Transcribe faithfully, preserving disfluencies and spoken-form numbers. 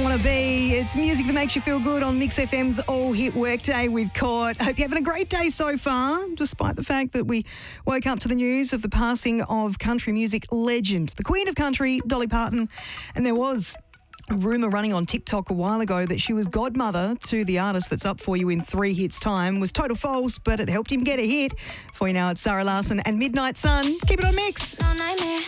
Want to Be. It's music that makes you feel good on Mix F M's All Hit Workday with Court. Hope you're having a great day so far, despite the fact that we woke up to the news of the passing of country music legend, the Queen of Country, Dolly Parton. And there was a rumour running on TikTok a while ago that she was godmother to the artist that's up for you in three hits' time. It was total false, but it helped him get a hit. For you now, it's Sarah Larson and Midnight Sun. Keep it on Mix. No nightmare.